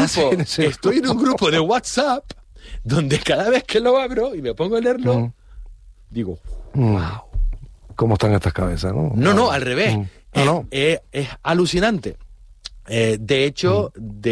estoy en un grupo de WhatsApp donde cada vez que lo abro y me pongo a leerlo, digo, wow. ¿Cómo están estas cabezas, no? No, al revés. Es alucinante. De hecho,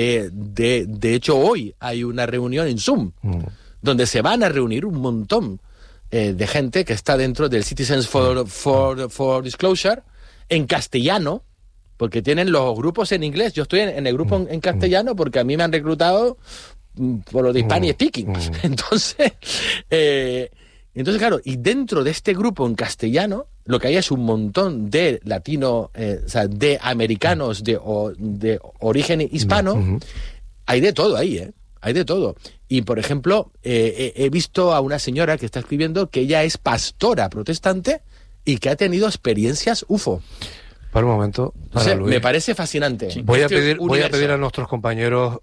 hoy hay una reunión en Zoom donde se van a reunir un montón de gente que está dentro del Citizens for Disclosure en castellano, porque tienen los grupos en inglés. Yo estoy en el grupo en castellano porque a mí me han reclutado por lo de Hispanic Speaking. Entonces, claro, y dentro de este grupo en castellano, lo que hay es un montón de latinos, o sea, de americanos de origen hispano. Hay de todo ahí, hay de todo. Y, por ejemplo, he visto a una señora que está escribiendo que ella es pastora protestante y que ha tenido experiencias UFO. Para un momento, Luis, me parece fascinante. Sí. Voy a pedir a nuestros compañeros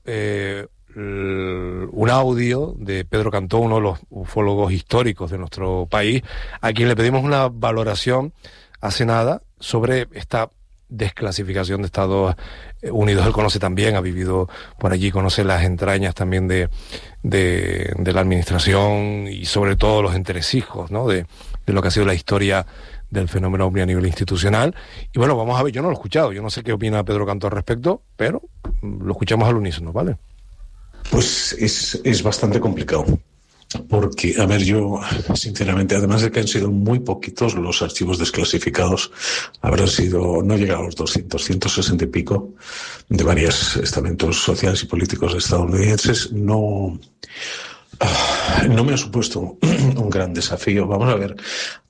un audio de Pedro Cantó, uno de los ufólogos históricos de nuestro país, a quien le pedimos una valoración hace nada sobre esta desclasificación de Estados Unidos. Él conoce también, ha vivido por allí, conoce las entrañas también de la administración y sobre todo los entresijos, ¿no?, de lo que ha sido la historia del fenómeno ovni a nivel institucional. Y bueno, vamos a ver, yo no lo he escuchado, yo no sé qué opina Pedro Cantó al respecto, pero lo escuchamos al unísono, ¿vale? Pues es bastante complicado, porque, a ver, yo, sinceramente, además de que han sido muy poquitos los archivos desclasificados, habrán sido, no llega a los 200, 160 y pico, de varios estamentos sociales y políticos estadounidenses, no me ha supuesto un gran desafío. Vamos a ver,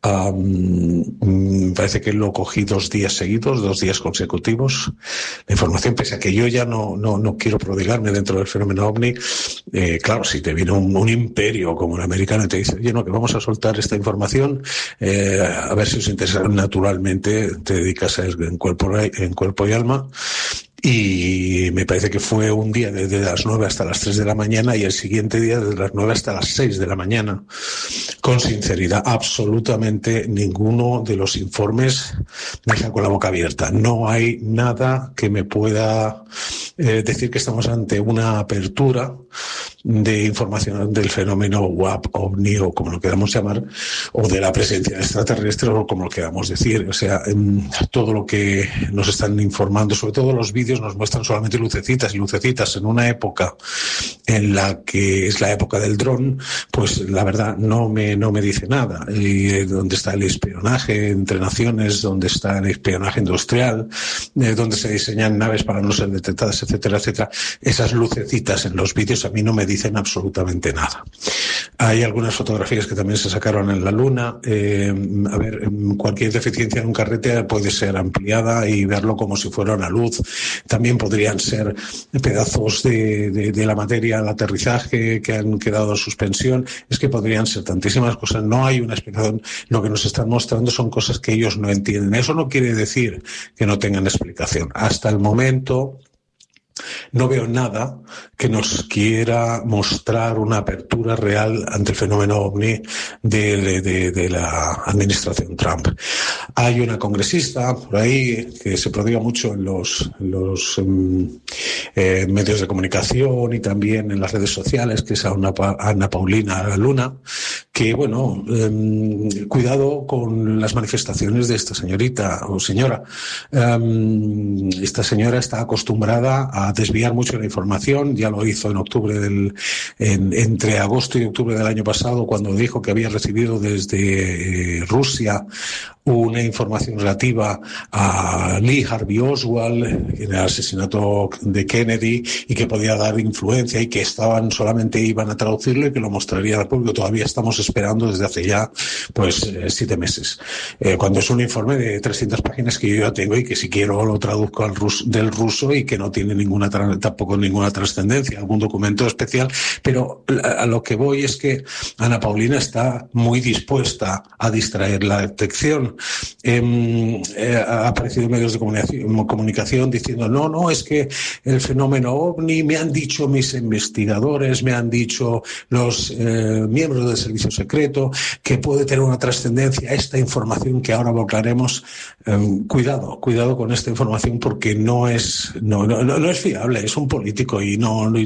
me parece que lo cogí 2 días seguidos, 2 días consecutivos. La información, pese a que yo ya no quiero prodigarme dentro del fenómeno OVNI, claro, si te viene un imperio como el americano y te dice, oye, no, que vamos a soltar esta información, a ver si os interesa, naturalmente te dedicas a eso en cuerpo y alma. Y me parece que fue un día desde las 9 hasta las 3 de la mañana y el siguiente día desde las 9 hasta las 6 de la mañana. Con sinceridad, absolutamente ninguno de los informes me deja con la boca abierta. No hay nada que me pueda decir que estamos ante una apertura de información del fenómeno WAP, OVNI o como lo queramos llamar, o de la presencia extraterrestre o como lo queramos decir. O sea, todo lo que nos están informando, sobre todo los vídeos, nos muestran solamente lucecitas y lucecitas en una época en la que es la época del dron, pues la verdad no me dice nada. Y donde está el espionaje entre naciones, donde está el espionaje industrial, donde se diseñan naves para no ser detectadas, etcétera, etcétera. Esas lucecitas en los vídeos a mí no me dicen absolutamente nada. Hay algunas fotografías que también se sacaron en la Luna. A ver, cualquier deficiencia en un carrete puede ser ampliada y verlo como si fuera una luz. También podrían ser pedazos de la materia al aterrizaje que han quedado en suspensión. Es que podrían ser tantísimas cosas. No hay una explicación. Lo que nos están mostrando son cosas que ellos no entienden. Eso no quiere decir que no tengan explicación. Hasta el momento no veo nada que nos quiera mostrar una apertura real ante el fenómeno OVNI de la administración Trump. Hay una congresista por ahí que se prodiga mucho en los medios de comunicación y también en las redes sociales, que es Ana Paulina Luna, que, bueno, cuidado con las manifestaciones de esta señorita o señora. Esta señora está acostumbrada a desviar mucho la información. Ya lo hizo en octubre entre agosto y octubre del año pasado, cuando dijo que había recibido desde Rusia una información relativa a Lee Harvey Oswald en el asesinato de Kennedy y que podía dar influencia y que solamente iban a traducirlo y que lo mostrarían al público. Todavía estamos esperando desde hace ya 7 meses. Cuando es un informe de 300 páginas que yo ya tengo y que si quiero lo traduzco del ruso y que no tiene tampoco ninguna trascendencia, algún documento especial, pero a lo que voy es que Ana Paulina está muy dispuesta a distraer la detección. Ha aparecido en medios de comunicación diciendo no, es que el fenómeno OVNI, me han dicho mis investigadores, me han dicho los miembros del servicio secreto que puede tener una trascendencia esta información que ahora volcaremos. Cuidado con esta información porque no es fiable, es un político y no